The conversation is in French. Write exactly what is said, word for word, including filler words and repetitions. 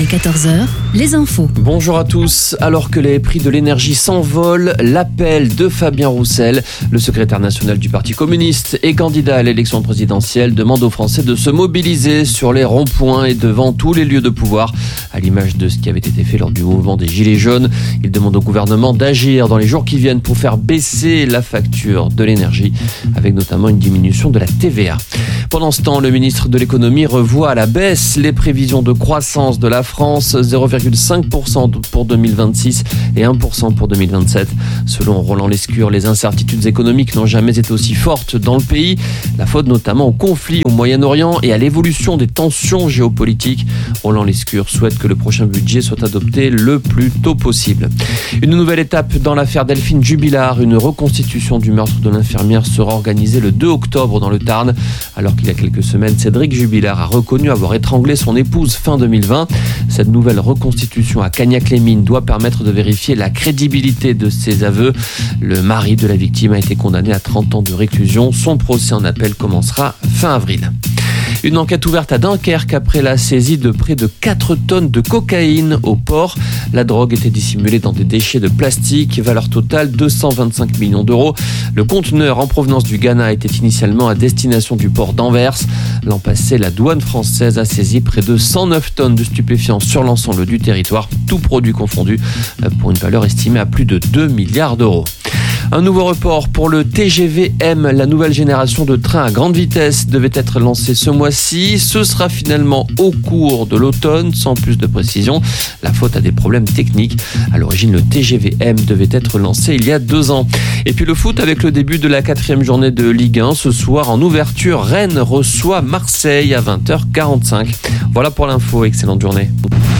est quatorze heures, les infos. Bonjour à tous. Alors que les prix de l'énergie s'envolent, l'appel de Fabien Roussel, le secrétaire national du Parti communiste et candidat à l'élection présidentielle, demande aux Français de se mobiliser sur les ronds-points et devant tous les lieux de pouvoir, à l'image de ce qui avait été fait lors du mouvement des Gilets jaunes. Il demande au gouvernement d'agir dans les jours qui viennent pour faire baisser la facture de l'énergie, avec notamment une diminution de la T V A. Pendant ce temps, le ministre de l'économie revoit à la baisse les prévisions de croissance de la France, zéro virgule cinq pour cent pour deux mille vingt-six et un pour cent pour deux mille vingt-sept. Selon Roland Lescure, les incertitudes économiques n'ont jamais été aussi fortes dans le pays. La faute notamment au conflit au Moyen-Orient et à l'évolution des tensions géopolitiques. Roland Lescure souhaite que le prochain budget soit adopté le plus tôt possible. Une nouvelle étape dans l'affaire Delphine Jubilard. Une reconstitution du meurtre de l'infirmière sera organisée le deux octobre dans le Tarn. Alors qu'il y a quelques semaines, Cédric Jubilard a reconnu avoir étranglé son épouse fin deux mille vingt. Cette nouvelle reconstitution à Cagnac-les-Mines doit permettre de vérifier la crédibilité de ses aveux. Le mari de la victime a été condamné à trente ans de réclusion. Son procès en appel commencera fin avril. Une enquête ouverte à Dunkerque après la saisie de près de quatre tonnes de cocaïne au port. La drogue était dissimulée dans des déchets de plastique, valeur totale deux cent vingt-cinq millions d'euros. Le conteneur en provenance du Ghana était initialement à destination du port d'Anvers. L'an passé, la douane française a saisi près de cent neuf tonnes de stupéfiants sur l'ensemble du territoire, tout produit confondu, pour une valeur estimée à plus de deux milliards d'euros. Un nouveau report pour le T G V M, la nouvelle génération de trains à grande vitesse, devait être lancée ce mois-ci. Ce sera finalement au cours de l'automne, sans plus de précision. La faute à des problèmes techniques. À l'origine, le T G V M devait être lancé il y a deux ans. Et puis le foot avec le début de la quatrième journée de Ligue un. Ce soir, en ouverture, Rennes reçoit Marseille à vingt heures quarante-cinq. Voilà pour l'info. Excellente journée.